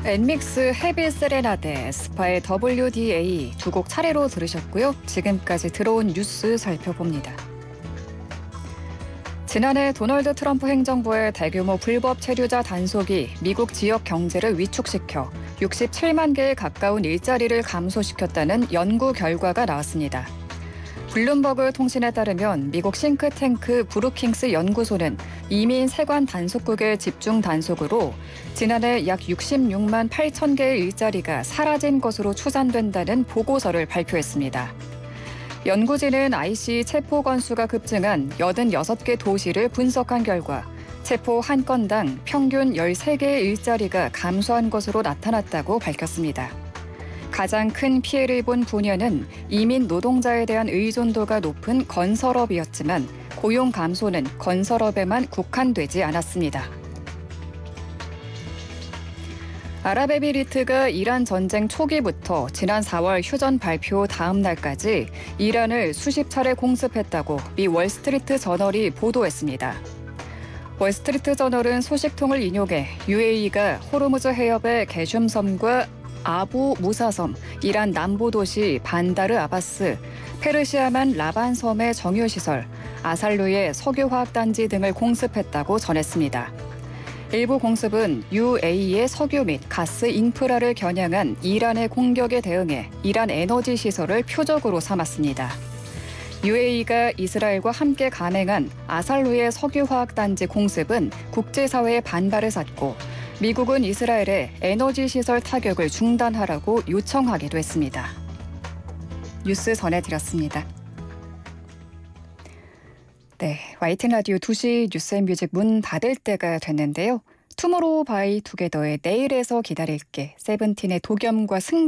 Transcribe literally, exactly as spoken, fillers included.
엔믹스 헤비 세레나데, 스파의 더블유디에이 두 곡 차례로 들으셨고요. 지금까지 들어온 뉴스 살펴봅니다. 지난해 도널드 트럼프 행정부의 대규모 불법 체류자 단속이 미국 지역 경제를 위축시켜 육십칠만 개에 가까운 일자리를 감소시켰다는 연구 결과가 나왔습니다. 블룸버그 통신에 따르면 미국 싱크탱크 브루킹스 연구소는 이민 세관 단속국의 집중 단속으로 지난해 약 육십육만 팔천 개의 일자리가 사라진 것으로 추산된다는 보고서를 발표했습니다. 연구진은 아이씨 체포 건수가 급증한 팔십육 개 도시를 분석한 결과 체포 한 건당 평균 열세 개의 일자리가 감소한 것으로 나타났다고 밝혔습니다. 가장 큰 피해를 본 분야는 이민 노동자에 대한 의존도가 높은 건설업이었지만 고용 감소는 건설업에만 국한되지 않았습니다. 아랍에미리트가 이란 전쟁 초기부터 지난 사월 휴전 발표 다음 날까지 이란을 수십 차례 공습했다고 미 월스트리트 저널이 보도했습니다. 월스트리트 저널은 소식통을 인용해 유에이가 호르무즈 해협의 게슌섬과 아부 무사섬, 이란 남부 도시 반다르 아바스, 페르시아만 라반섬의 정유시설, 아살루의 석유화학단지 등을 공습했다고 전했습니다. 일부 공습은 유에이의 석유 및 가스 인프라를 겨냥한 이란의 공격에 대응해 이란 에너지 시설을 표적으로 삼았습니다. 유에이가 이스라엘과 함께 간행한 아살루의 석유화학단지 공습은 국제사회의 반발을 샀고 미국은 이스라엘의 에너지 시설 타격을 중단하라고 요청하기도 했습니다. 뉴스 전해드렸습니다. 네, 와이티 라디오 두 시 뉴스앤뮤직 문 닫을 때가 됐는데요. 투모로우 바이 투게더의 내일에서 기다릴게, 세븐틴의 도겸과 승